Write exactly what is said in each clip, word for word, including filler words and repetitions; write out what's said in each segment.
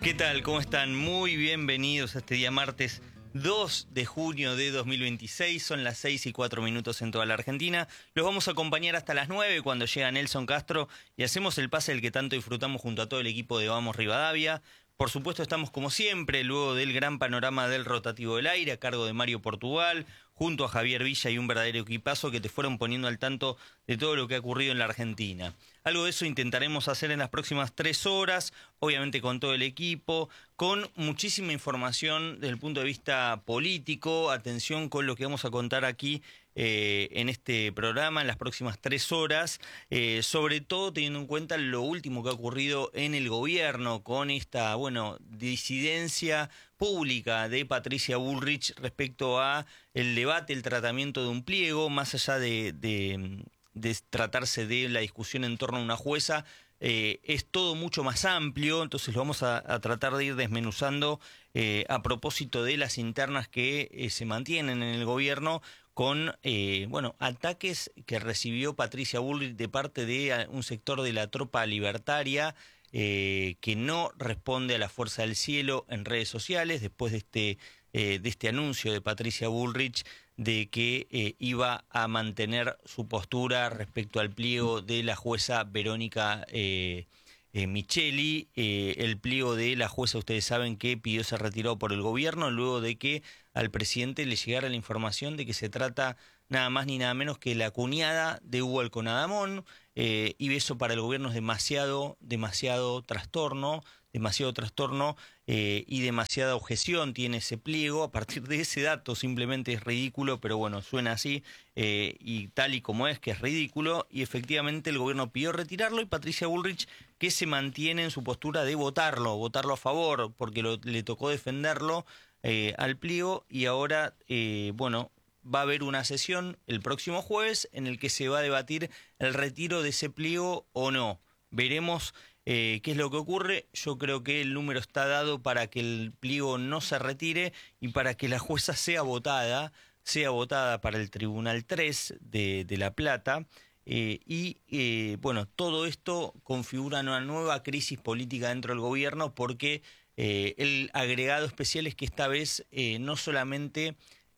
¿Qué tal? ¿Cómo están? Muy bienvenidos a este día martes dos de junio de dos mil veintiséis. Son las seis y cuatro minutos en toda la Argentina. Los vamos a acompañar hasta las nueve cuando llega Nelson Castro y hacemos el pase del que tanto disfrutamos junto a todo el equipo de Vamos Rivadavia. Por supuesto estamos como siempre, luego del gran panorama del rotativo del aire a cargo de Mario Portugal, junto a Javier Villa y un verdadero equipazo que te fueron poniendo al tanto de todo lo que ha ocurrido en la Argentina. Algo de eso intentaremos hacer en las próximas tres horas, obviamente con todo el equipo, con muchísima información desde el punto de vista político. Atención con lo que vamos a contar aquí eh, en este programa en las próximas tres horas, eh, sobre todo teniendo en cuenta lo último que ha ocurrido en el gobierno con esta, bueno, disidencia pública de Patricia Bullrich respecto a el debate, el tratamiento de un pliego, más allá de, de, de tratarse de la discusión en torno a una jueza. Eh, es todo mucho más amplio, entonces lo vamos a, a tratar de ir desmenuzando eh, a propósito de las internas que eh, se mantienen en el gobierno con eh, bueno, ataques que recibió Patricia Bullrich de parte de un sector de la tropa libertaria eh, que no responde a la Fuerza del Cielo en redes sociales después de este, eh, de este anuncio de Patricia Bullrich de que eh, iba a mantener su postura respecto al pliego de la jueza Verónica eh, eh, Micheli, eh, el pliego de la jueza, ustedes saben que pidió ser retirado por el gobierno luego de que al presidente le llegara la información de que se trata nada más ni nada menos que la cuñada de Hugo Alconadamón, eh, y eso para el gobierno es demasiado, demasiado trastorno, demasiado trastorno eh, y demasiada objeción tiene ese pliego. A partir de ese dato simplemente es ridículo, pero bueno, suena así eh, y tal y como es, que es ridículo, y efectivamente el gobierno pidió retirarlo y Patricia Bullrich que se mantiene en su postura de votarlo, votarlo a favor, porque lo, le tocó defenderlo eh, al pliego y ahora, eh, bueno, va a haber una sesión el próximo jueves en el que se va a debatir el retiro de ese pliego o no. Veremos eh, qué es lo que ocurre. Yo creo que el número está dado para que el pliego no se retire y para que la jueza sea votada, sea votada para el Tribunal tres de, de La Plata. Eh, y eh, bueno, todo esto configura una nueva crisis política dentro del gobierno porque eh, el agregado especial es que esta vez eh, no solamente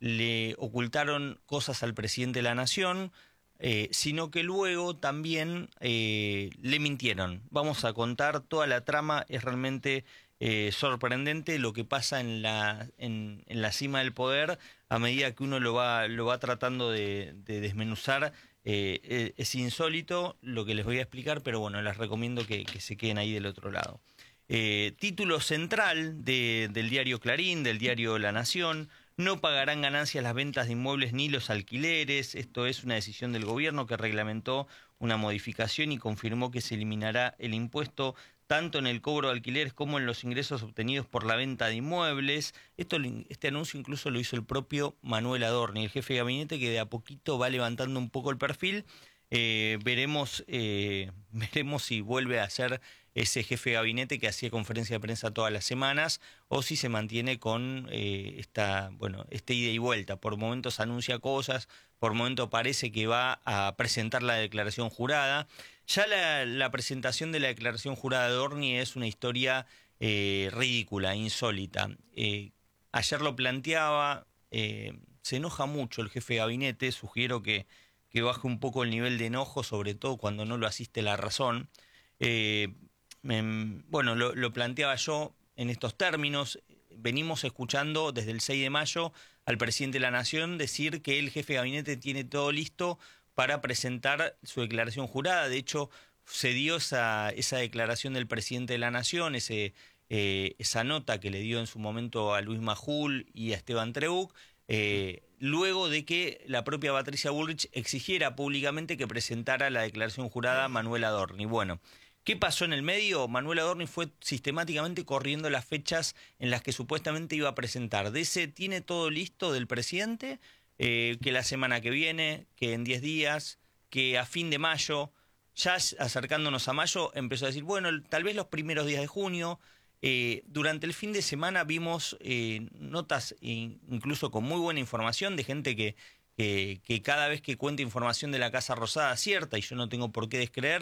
le ocultaron cosas al presidente de la Nación, eh, sino que luego también eh, le mintieron. Vamos a contar toda la trama, es realmente eh, sorprendente lo que pasa en la, en, en la cima del poder a medida que uno lo va, lo va tratando de, de desmenuzar. Eh, es insólito lo que les voy a explicar, pero bueno, les recomiendo que, que se queden ahí del otro lado. Eh, título central de, del diario Clarín, del diario La Nación: no pagarán ganancias las ventas de inmuebles ni los alquileres. Esto es una decisión del gobierno que reglamentó una modificación y confirmó que se eliminará el impuesto tanto en el cobro de alquileres como en los ingresos obtenidos por la venta de inmuebles. Esto, este anuncio incluso lo hizo el propio Manuel Adorni, el jefe de gabinete, que de a poquito va levantando un poco el perfil. Eh, veremos, eh, veremos si vuelve a ser ese jefe de gabinete que hacía conferencia de prensa todas las semanas o si se mantiene con eh, esta, bueno, este ida y vuelta. Por momentos anuncia cosas, por momentos parece que va a presentar la declaración jurada. Ya la, la presentación de la declaración jurada de Adorni es una historia eh, ridícula, insólita. Eh, ayer lo planteaba, eh, se enoja mucho el jefe de gabinete, sugiero que que baje un poco el nivel de enojo, sobre todo cuando no lo asiste la razón. Eh, eh, bueno, lo, lo planteaba yo en estos términos. Venimos escuchando desde el seis de mayo al presidente de la Nación decir que el jefe de gabinete tiene todo listo para presentar su declaración jurada. De hecho, se dio esa, esa declaración del presidente de la Nación, ese, eh, esa nota que le dio en su momento a Luis Majul y a Esteban Trebuch, eh, luego de que la propia Patricia Bullrich exigiera públicamente que presentara la declaración jurada Manuel Adorni. Bueno, ¿qué pasó en el medio? Manuel Adorni fue sistemáticamente corriendo las fechas en las que supuestamente iba a presentar. De ese tiene todo listo del presidente, eh, que la semana que viene, que en diez días, que a fin de mayo. Ya acercándonos a mayo empezó a decir, bueno, tal vez los primeros días de junio. Eh, durante el fin de semana vimos eh, notas incluso con muy buena información de gente que, que, que cada vez que cuenta información de la Casa Rosada acierta, y yo no tengo por qué descreer,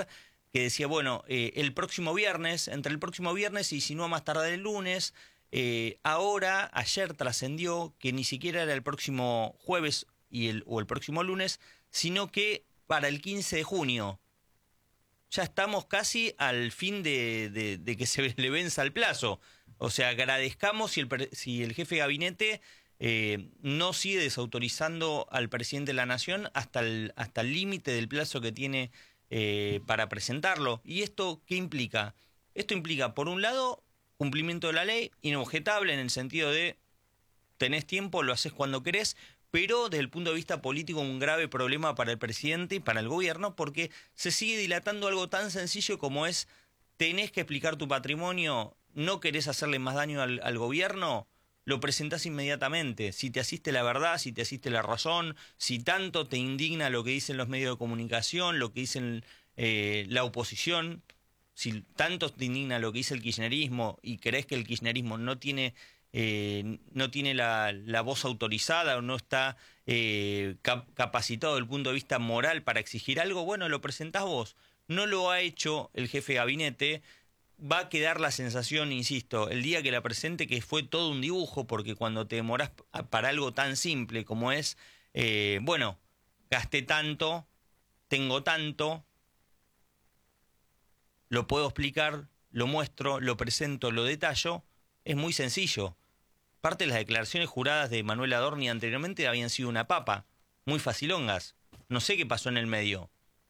que decía, bueno, eh, el próximo viernes, entre el próximo viernes y si no a más tardar el lunes, eh, ahora, ayer trascendió que ni siquiera era el próximo jueves y el, o el próximo lunes, sino que para el quince de junio. Ya estamos casi al fin de, de, de que se le venza el plazo. O sea, agradezcamos si el, si el jefe de gabinete eh, no sigue desautorizando al presidente de la Nación hasta el hasta el límite del plazo que tiene eh, para presentarlo. ¿Y esto qué implica? Esto implica, por un lado, cumplimiento de la ley, inobjetable en el sentido de tenés tiempo, lo haces cuando querés, pero desde el punto de vista político un grave problema para el presidente y para el gobierno, porque se sigue dilatando algo tan sencillo como es, tenés que explicar tu patrimonio, no querés hacerle más daño al, al gobierno, lo presentás inmediatamente. Si te asiste la verdad, si te asiste la razón, si tanto te indigna lo que dicen los medios de comunicación, lo que dicen eh, la oposición, si tanto te indigna lo que dice el kirchnerismo y crees que el kirchnerismo no tiene... Eh, no tiene la, la voz autorizada o no está eh, cap capacitado desde el punto de vista moral para exigir algo, bueno, lo presentás vos. No lo ha hecho el jefe de gabinete. Va a quedar la sensación, insisto, el día que la presente, que fue todo un dibujo, porque cuando te demorás para algo tan simple como es, eh, bueno, gasté tanto, tengo tanto, lo puedo explicar, lo muestro, lo presento, lo detallo, es muy sencillo. Parte de las declaraciones juradas de Manuel Adorni anteriormente habían sido una papa, muy facilongas. No sé qué pasó en el medio.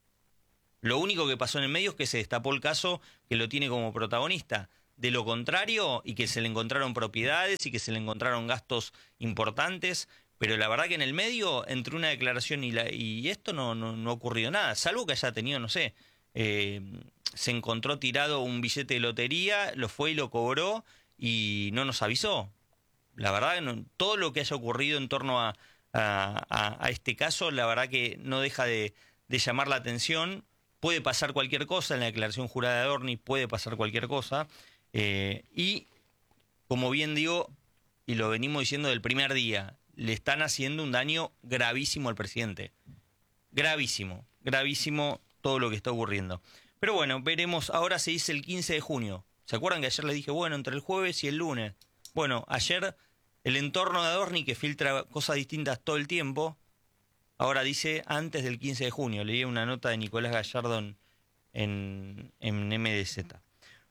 Lo único que pasó en el medio es que se destapó el caso que lo tiene como protagonista. De lo contrario, y que se le encontraron propiedades y que se le encontraron gastos importantes, pero la verdad que en el medio, entre una declaración y, la, y esto no, no, no ha ocurrido nada, salvo que haya tenido, no sé, eh, se encontró tirado un billete de lotería, lo fue y lo cobró y no nos avisó. La verdad, no, todo lo que haya ocurrido en torno a, a, a, a este caso, la verdad que no deja de, de llamar la atención. Puede pasar cualquier cosa en la declaración jurada de Adorni, puede pasar cualquier cosa. Eh, y, como bien digo, y lo venimos diciendo del primer día, le están haciendo un daño gravísimo al presidente. Gravísimo, gravísimo todo lo que está ocurriendo. Pero bueno, veremos, ahora se dice el quince de junio. ¿Se acuerdan que ayer les dije, bueno, entre el jueves y el lunes? Bueno, ayer el entorno de Adorni, que filtra cosas distintas todo el tiempo, ahora dice antes del quince de junio. Leí una nota de Nicolás Gallardo en, en, en M D Z.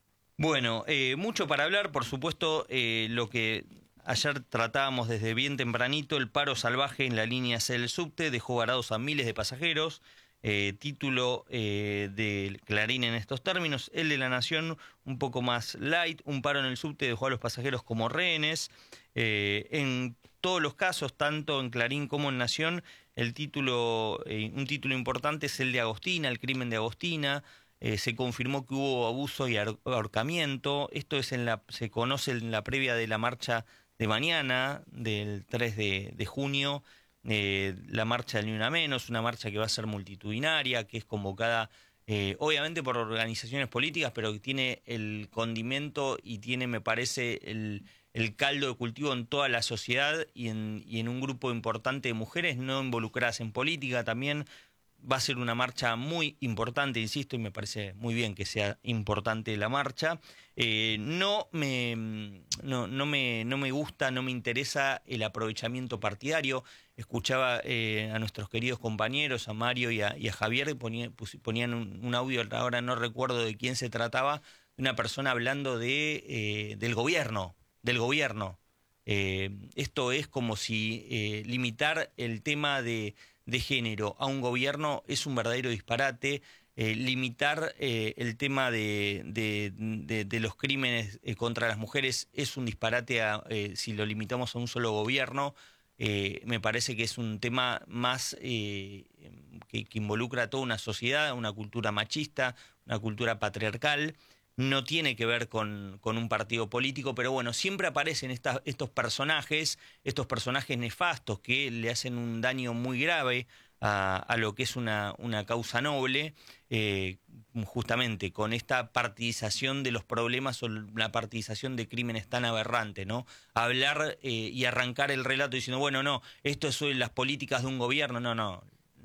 Bueno, eh, mucho para hablar, por supuesto, eh, lo que ayer tratábamos desde bien tempranito, el paro salvaje en la línea C del subte, dejó varados a miles de pasajeros. Eh, título eh, de Clarín en estos términos, el de La Nación un poco más light, un paro en el subte dejó a los pasajeros como rehenes. Eh, en todos los casos, tanto en Clarín como en Nación, el título, eh, un título importante es el de Agostina, el crimen de Agostina. Eh, se confirmó que hubo abuso y ahorcamiento. Esto es en la, se conoce en la previa de la marcha de mañana, del tres de junio. Eh, la marcha del Ni Una Menos, una marcha que va a ser multitudinaria, que es convocada eh, obviamente por organizaciones políticas, pero que tiene el condimento y tiene, me parece, el, el caldo de cultivo en toda la sociedad y en, y en un grupo importante de mujeres no involucradas en política también. Va a ser una marcha muy importante, insisto, y me parece muy bien que sea importante la marcha. Eh, no, me, no, no, me, no me gusta, no me interesa el aprovechamiento partidario. Escuchaba eh, a nuestros queridos compañeros, a Mario y a, y a Javier, ponían, ponían un, un audio, ahora no recuerdo de quién se trataba, de una persona hablando de, eh, del gobierno, del gobierno. Eh, esto es como si eh, limitar el tema de... de género a un gobierno es un verdadero disparate. Eh, limitar eh, el tema de, de, de, de los crímenes eh, contra las mujeres es un disparate a, eh, si lo limitamos a un solo gobierno. Eh, me parece que es un tema más eh, que, que involucra a toda una sociedad, una cultura machista, una cultura patriarcal. No tiene que ver con, con un partido político, pero bueno, siempre aparecen estas, estos personajes, estos personajes nefastos que le hacen un daño muy grave a, a lo que es una, una causa noble, eh, justamente con esta partidización de los problemas o la partidización de crímenes tan aberrante, ¿no? Hablar eh, y arrancar el relato diciendo, bueno, no, esto es las políticas de un gobierno, no, no.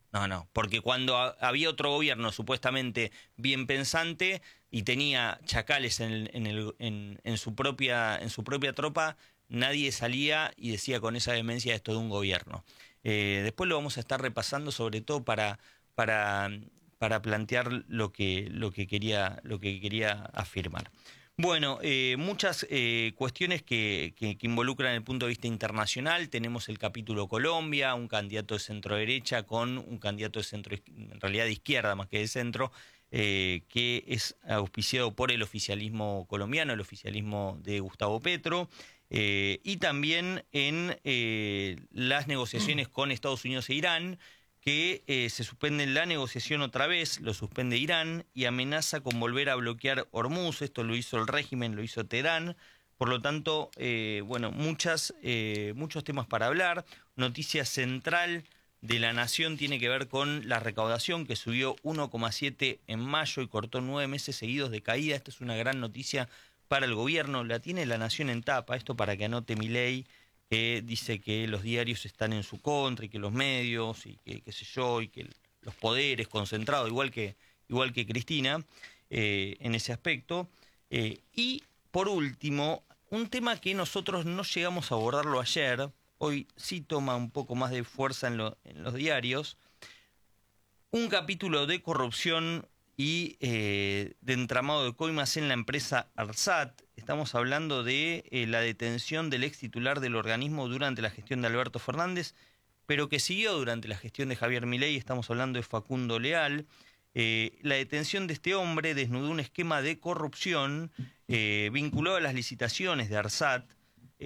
no, no, porque cuando ha- había otro gobierno supuestamente bien pensante y tenía chacales en, el- en, el- en- en su propia, en su propia tropa, nadie salía y decía con esa demencia esto de un gobierno. Eh, después lo vamos a estar repasando, sobre todo para, para, para plantear lo que, lo que quería, lo que quería afirmar. Bueno, eh, muchas eh, cuestiones que, que, que involucran el punto de vista internacional. Tenemos el capítulo Colombia, un candidato de centro derecha con un candidato de centro, en realidad de izquierda más que de centro, eh, que es auspiciado por el oficialismo colombiano, el oficialismo de Gustavo Petro. Eh, y también en eh, las negociaciones con Estados Unidos e Irán, que eh, se suspende la negociación otra vez, lo suspende Irán y amenaza con volver a bloquear Hormuz. Esto lo hizo el régimen, lo hizo Teherán. Por lo tanto, eh, bueno, muchas, eh, muchos temas para hablar. Noticia central de La Nación tiene que ver con la recaudación, que subió uno coma siete en mayo y cortó nueve meses seguidos de caída. Esta es una gran noticia para el gobierno. La tiene La Nación en tapa, esto para que anote Milei, que dice que los diarios están en su contra y que los medios y que qué sé yo y que los poderes concentrados, igual que, igual que Cristina, eh, en ese aspecto. Eh, y por último, un tema que nosotros no llegamos a abordarlo ayer, hoy sí toma un poco más de fuerza en, lo, en los diarios, un capítulo de corrupción y eh, de entramado de coimas en la empresa ARSAT. Estamos hablando de eh, la detención del ex titular del organismo durante la gestión de Alberto Fernández, pero que siguió durante la gestión de Javier Milei. Estamos hablando de Facundo Leal. Eh, la detención de este hombre desnudó un esquema de corrupción eh, vinculado a las licitaciones de ARSAT,